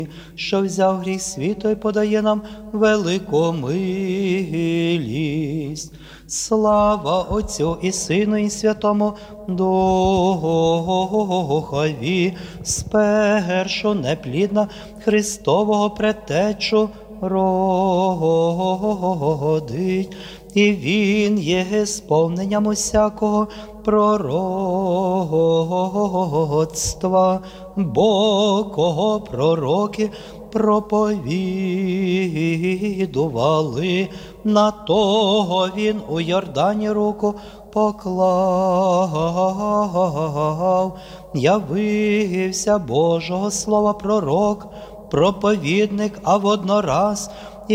що взяв гріх світу і подає нам велику милість. Слава Отцю і Сину, і Святому Духові, спершу неплідна Христового предтечу родить, і Він є сповненням усякого пророцтва, бо кого пророки проповідували, на того Він у Йордані руку поклав. Явився Божого слова пророк, проповідник, а воднораз